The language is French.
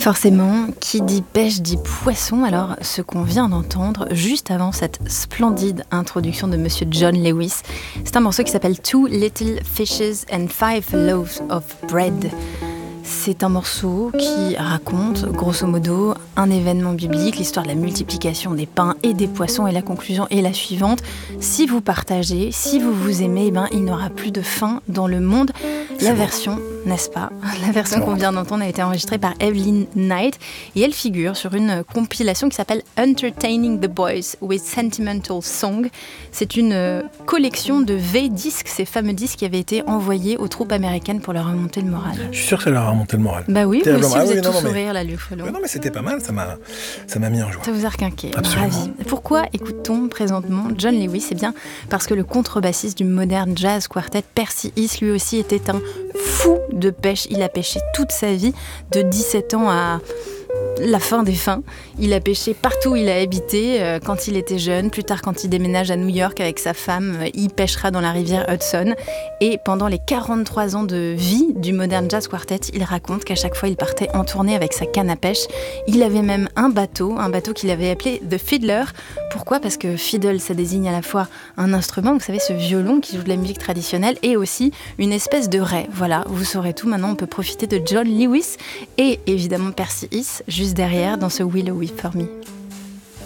Forcément, qui dit pêche dit poisson. Alors, ce qu'on vient d'entendre juste avant cette splendide introduction de Monsieur John Lewis, c'est un morceau qui s'appelle Two Little Fishes and Five Loaves of Bread. C'est un morceau qui raconte, grosso modo, un événement biblique, l'histoire de la multiplication des pains et des poissons, et la conclusion est la suivante. Si vous partagez, si vous vous aimez, il n'y aura plus de faim dans le monde. La version, n'est-ce pas ? La version qu'on vient d'entendre a été enregistrée par Evelyn Knight et elle figure sur une compilation qui s'appelle Entertaining the Boys with Sentimental Song. C'est une collection de V-disques, ces fameux disques qui avaient été envoyés aux troupes américaines pour leur remonter le moral. Je suis sûr que ça leur a remonté le moral. Bah oui, vous aussi, vous êtes tous sourire là, Luc Frelon. Non, mais c'était pas mal, ça m'a mis en joie. Ça vous a requinqué, Absolument. ravi. Pourquoi écoute-t-on présentement John Lewis ? Eh bien, parce que le contrebassiste du Modern Jazz Quartet, Percy Heath, lui aussi était un fou de pêche. Il a pêché toute sa vie, de 17 ans à la fin des fins. Il a pêché partout où il a habité, quand il était jeune. Plus tard, quand il déménage à New York avec sa femme, il pêchera dans la rivière Hudson. Et pendant les 43 ans de vie du Modern Jazz Quartet, il raconte qu'à chaque fois, il partait en tournée avec sa canne à pêche. Il avait même un bateau qu'il avait appelé The Fiddler. Pourquoi ? Parce que fiddle, ça désigne à la fois un instrument, vous savez, ce violon qui joue de la musique traditionnelle, et aussi une espèce de raie. Voilà, vous saurez tout. Maintenant, on peut profiter de John Lewis et évidemment Percy Heath juste derrière dans ce Willow Weep for Me.